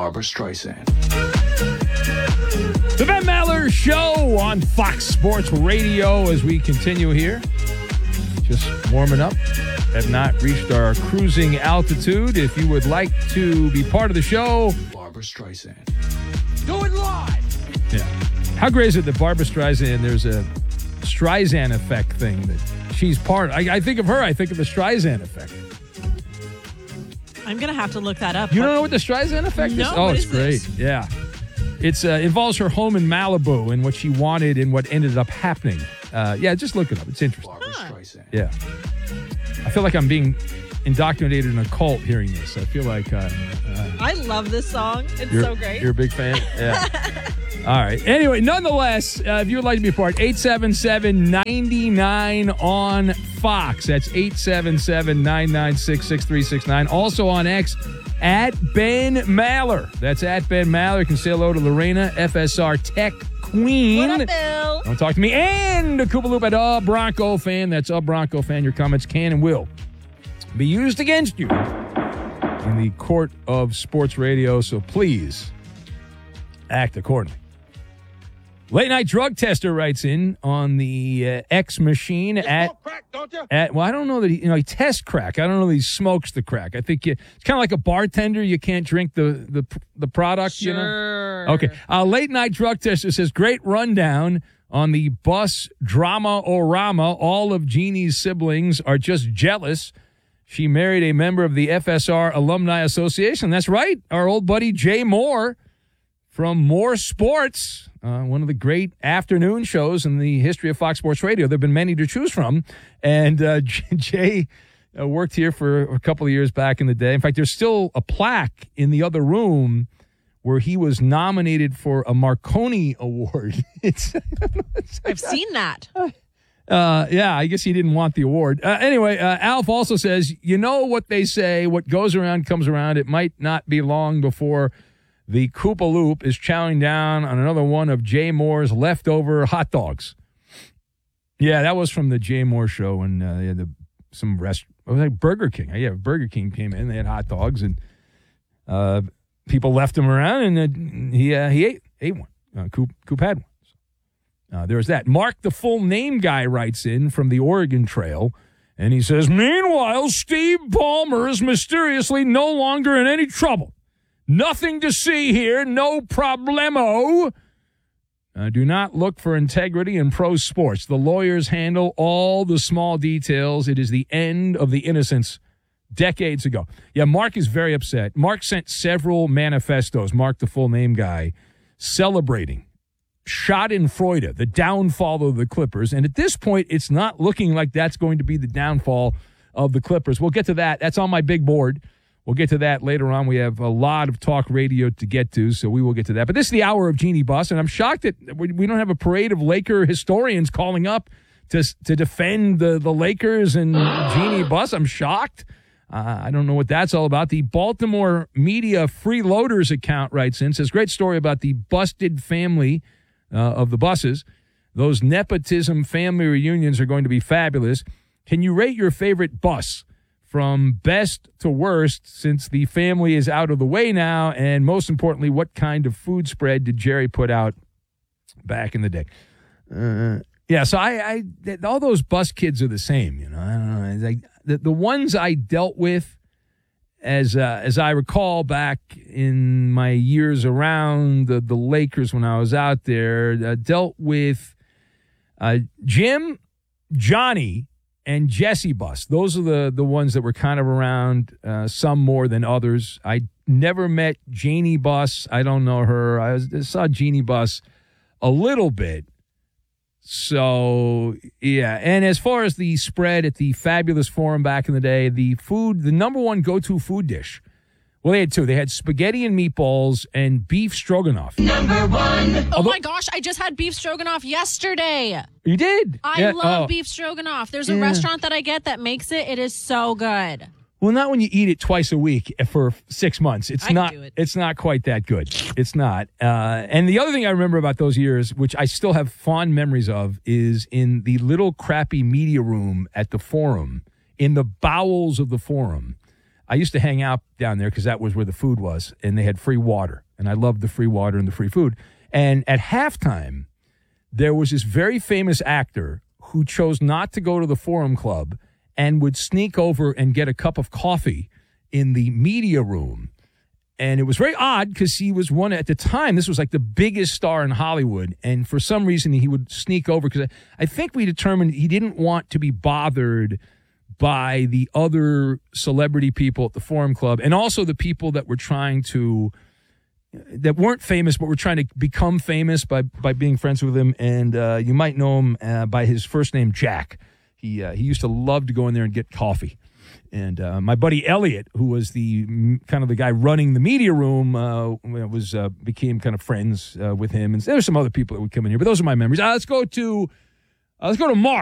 Barbara Streisand. The Ben Maller Show on Fox Sports Radio as we continue here. Just warming up. Have not reached our cruising altitude. If you would like to be part of the show, Barbara Streisand. Do it live. Yeah. How great is it that Barbara Streisand, there's a Streisand effect thing that she's part of. I think of her, I think of the Streisand effect. I'm going to have to look that up. You don't know what the Streisand effect is? No, Oh, what it's is great. this? Yeah. It's involves her home in Malibu and what she wanted and what ended up happening. Yeah, just look it up. It's interesting. Barbara Streisand. Yeah. I feel like I'm being indoctrinated in a cult hearing this. I feel like I love this song. It's you're, so great. You're a big fan? Yeah. All right. Anyway, nonetheless, if you would like to be a part, 877-99 on Fox. That's 877-996-6369. Also on X, at Ben Maller. That's at Ben Maller. You can say hello to Lorena, FSR Tech Queen. What up, Bill? Don't talk to me. And the Koopa Loop at Bronco Fan. That's Bronco Fan. Your comments can and will be used against you in the court of sports radio. So please act accordingly. Late Night Drug Tester writes in on the X machine at crack, don't you? well, I don't know that he tests crack. I don't know that he smokes the crack. I think it's kind of like a bartender. You can't drink the product. Sure. You know? Okay. Late Night Drug Tester says great rundown on the bus drama-orama. All of Jeannie's siblings are just jealous. She married a member of the FSR Alumni Association. That's right. Our old buddy Jay Moore from More Sports. One of the great afternoon shows in the history of Fox Sports Radio. There have been many to choose from. And Jay worked here for a couple of years back in the day. In fact, there's still a plaque in the other room where he was nominated for a Marconi Award. I've seen that. Yeah, I guess he didn't want the award. Anyway, Alf also says, you know what they say, what goes around comes around. It might not be long before the Koopa Loop is chowing down on another one of Jay Moore's leftover hot dogs. Yeah, that was from the Jay Moore show when they had some restaurant. It was like Burger King. Yeah, Burger King came in. They had hot dogs, and people left them around, and he ate one. Coop had one. There's that. Mark, the full name guy, writes in from the Oregon Trail, and he says, meanwhile, Steve Ballmer is mysteriously no longer in any trouble. Nothing to see here, no problemo. Do not look for integrity in pro sports. The lawyers handle all the small details. It is the end of the innocence decades ago. Yeah, Mark is very upset. Mark sent several manifestos, Mark, the full name guy, celebrating Schadenfreude, the downfall of the Clippers. And at this point, it's not looking like that's going to be the downfall of the Clippers. We'll get to that. That's on my big board. We'll get to that later on. We have a lot of talk radio to get to, so we will get to that. But this is the hour of Jeannie Buss, and I'm shocked that we don't have a parade of Laker historians calling up to defend the Lakers and Jeannie Buss. I'm shocked. I don't know what that's all about. The Baltimore Media Freeloaders account writes in, says, great story about the busted family of the Busses. Those nepotism family reunions are going to be fabulous. Can you rate your favorite bus from best to worst since the family is out of the way now? And most importantly, what kind of food spread did Jerry put out back in the day? Yeah, so I all those bus kids are the same, you know. I don't know. Like the ones I dealt with, as I recall back in my years around the Lakers when I was out there, dealt with Jim, Johnny, and Jesse Buss. Those are the ones that were kind of around, some more than others. I never met Jeannie Buss. I don't know her. I saw Jeannie Buss a little bit. So, yeah. And as far as the spread at the Fabulous Forum back in the day, the number one go-to food dish, well, they had two. They had spaghetti and meatballs and beef stroganoff. Number one. Oh, my gosh. I just had beef stroganoff yesterday. You did? I love beef stroganoff. There's a restaurant that I get that makes it. It is so good. Well, not when you eat it twice a week for 6 months. It's not quite that good. It's not. And the other thing I remember about those years, which I still have fond memories of, is in the little crappy media room at the Forum, in the bowels of the Forum. I used to hang out down there because that was where the food was, and they had free water. And I loved the free water and the free food. And at halftime, there was this very famous actor who chose not to go to the Forum Club and would sneak over and get a cup of coffee in the media room. And it was very odd because he was one at the time. This was like the biggest star in Hollywood. And for some reason, he would sneak over because I think we determined he didn't want to be bothered by the other celebrity people at the Forum Club and also the people that were trying to, that weren't famous, but were trying to become famous by being friends with him. And you might know him by his first name, Jack. He used to love to go in there and get coffee. And my buddy Elliot, who was the kind of the guy running the media room, became kind of friends with him. And there were some other people that would come in here, but those are my memories. Let's go to Mark.